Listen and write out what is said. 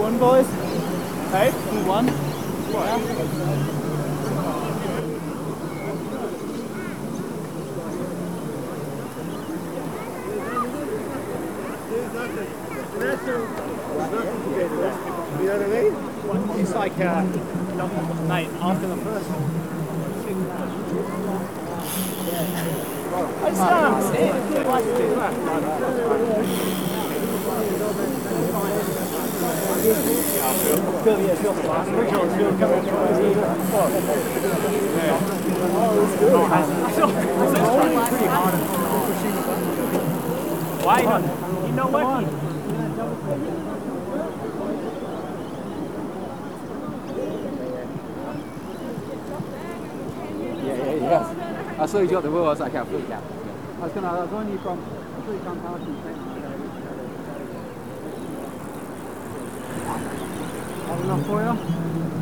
won, boys? Hey? Who won? Yeah. You know what I mean? It's like, mate, after the first one. It's not. It's like why not? You know what? Yeah. I saw you got the wheel, I was like, yeah, flip cap. I was on you from, I saw you come past me. Have enough for you?